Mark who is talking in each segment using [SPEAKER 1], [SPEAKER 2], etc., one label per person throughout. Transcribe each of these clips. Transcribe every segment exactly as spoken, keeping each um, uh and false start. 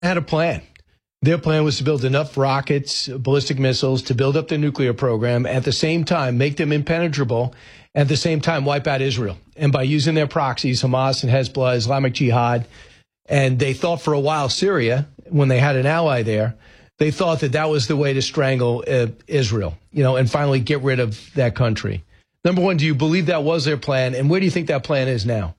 [SPEAKER 1] had a plan. Their plan was to build enough rockets, ballistic missiles, to build up their nuclear program, at the same time make them impenetrable, at the same time wipe out Israel. And by using their proxies, Hamas and Hezbollah, Islamic Jihad, and they thought for a while Syria, when they had an ally there, they thought that that was the way to strangle uh, Israel, you know, and finally get rid of that country. Number one, do you believe that was their plan? And where do you think that plan is now?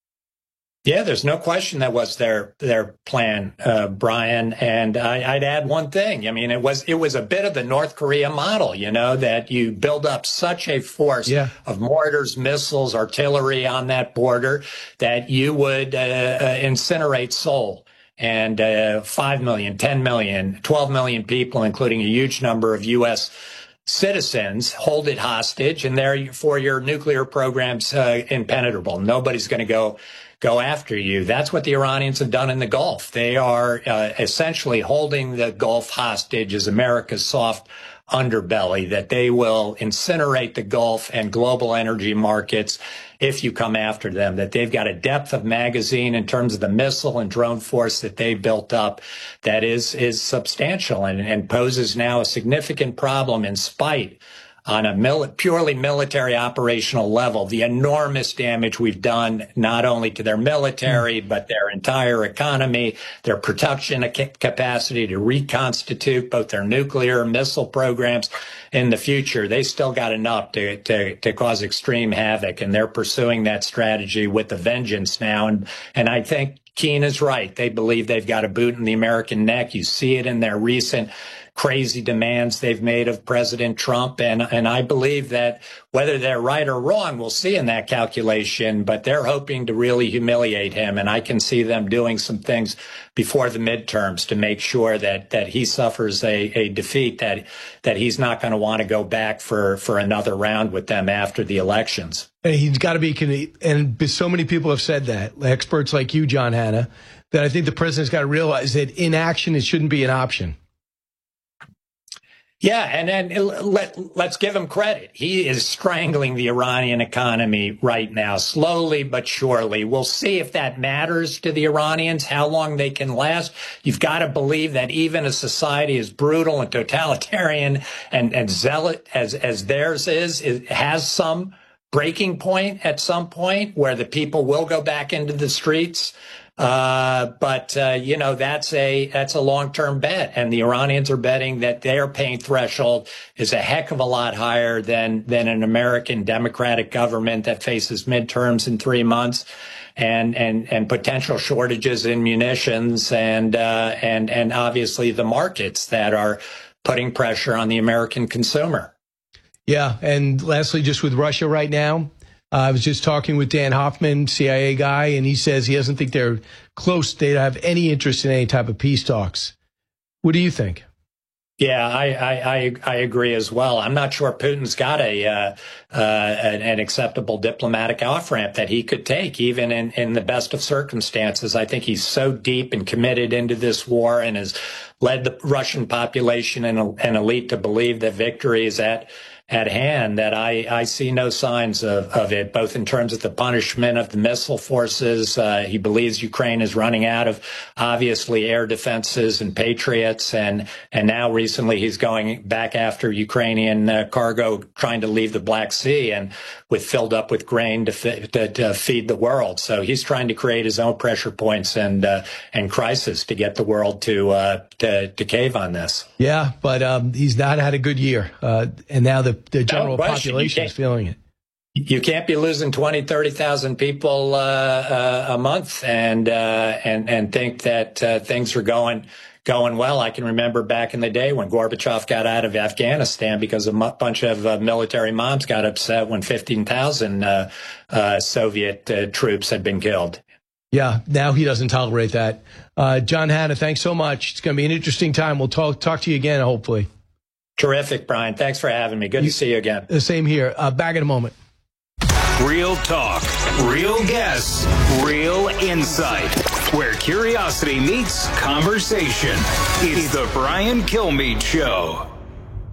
[SPEAKER 2] Yeah, there's no question that was their their plan, uh, Brian. And I, I'd add one thing. I mean, it was it was a bit of the North Korea model, you know, that you build up such a force yeah. of mortars, missiles, artillery on that border that you would uh, uh, incinerate Seoul. And uh, five million, ten million, twelve million people, including a huge number of U S citizens, hold it hostage, and therefore your nuclear program's uh, impenetrable. Nobody's going to go go after you. That's what the Iranians have done in the Gulf. They are uh, essentially holding the Gulf hostage as America's soft underbelly, that they will incinerate the Gulf and global energy markets if you come after them, that they've got a depth of magazine in terms of the missile and drone force that they've built up that is is substantial and, and poses now a significant problem in spite on a mil- purely military operational level, the enormous damage we've done not only to their military, but their entire economy, their production capacity to reconstitute both their nuclear missile programs in the future. They still got enough to, to, to cause extreme havoc, and they're pursuing that strategy with a vengeance now. And, and I think Keane is right. They believe they've got a boot in the American neck. You see it in their recent crazy demands they've made of President Trump. And, and I believe that whether they're right or wrong, we'll see in that calculation, but they're hoping to really humiliate him. And I can see them doing some things before the midterms to make sure that, that he suffers a, a defeat, that, that he's not going to want to go back for, for another round with them after the elections.
[SPEAKER 1] And he's got to be, and so many people have said that, experts like you, John Hanna, that I think the president's got to realize that inaction, it shouldn't be an option.
[SPEAKER 2] Yeah, and then let, let's give him credit. He is strangling the Iranian economy right now, slowly but surely. We'll see if that matters to the Iranians, how long they can last. You've got to believe that even a society as brutal and totalitarian and, and zealot as, as theirs is, it has some breaking point at some point where the people will go back into the streets. Uh, but, uh, you know, that's a, that's a long-term bet. And the Iranians are betting that their pain threshold is a heck of a lot higher than, than an American democratic government that faces midterms in three months and, and, and potential shortages in munitions and, uh, and, and obviously the markets that are putting pressure on the American consumer.
[SPEAKER 1] Yeah. And lastly, just with Russia right now, Uh, I was just talking with Dan Hoffman, C I A guy, and he says he doesn't think they're close. They don't have any interest in any type of peace talks. What do you think?
[SPEAKER 2] Yeah, I, I, I, I agree as well. I'm not sure Putin's got a, uh, uh, an, an acceptable diplomatic off-ramp that he could take, even in, in the best of circumstances. I think he's so deep and committed into this war and has led the Russian population and, and elite to believe that victory is at at hand, that I, I see no signs of, of it, both in terms of the punishment of the missile forces. Uh, he believes Ukraine is running out of, obviously, air defenses and Patriots. And, and now recently he's going back after Ukrainian uh, cargo trying to leave the Black Sea and with filled up with grain to, fi- to, to feed the world. So he's trying to create his own pressure points and, uh, and crisis to get the world to, uh, to, to cave on this.
[SPEAKER 1] Yeah, but um, he's not had a good year. Uh, and now the The general no population is feeling it.
[SPEAKER 2] You can't be losing twenty, thirty thousand people uh, uh, a month and uh, and and think that uh, things are going going well. I can remember back in the day when Gorbachev got out of Afghanistan because a m- bunch of uh, military moms got upset when fifteen thousand uh, uh, Soviet uh, troops had been killed.
[SPEAKER 1] Yeah, now he doesn't tolerate that. Uh, John Hanna, thanks so much. It's going to be an interesting time. We'll talk talk to you again, hopefully.
[SPEAKER 2] Terrific, Brian. Thanks for having me. Good you, to see you again.
[SPEAKER 1] The same here. Uh, back in a moment.
[SPEAKER 3] Real talk, real guests, real insight. Where curiosity meets conversation. It's the Brian Kilmeade Show.